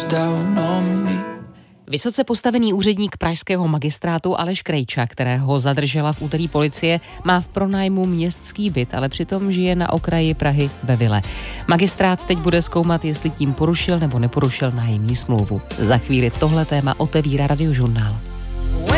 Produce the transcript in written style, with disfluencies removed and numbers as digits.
down on me. Vysoce postavený úředník pražského magistrátu Aleš Krejča, kterého zadržela v úterý policie, má v pronájmu městský byt, ale přitom žije na okraji Prahy ve vile. Magistrát teď bude zkoumat, jestli tím porušil nebo neporušil nájemní smlouvu. Za chvíli tohle téma otevírá Radiožurnál.